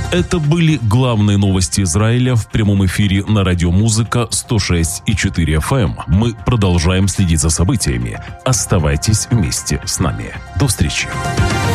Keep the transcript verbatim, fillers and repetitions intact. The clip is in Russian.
Это были главные новости Израиля в прямом эфире на Радио Музыка сто шесть и четыре эф эм. Мы продолжаем следить за событиями. Оставайтесь вместе с нами. До встречи.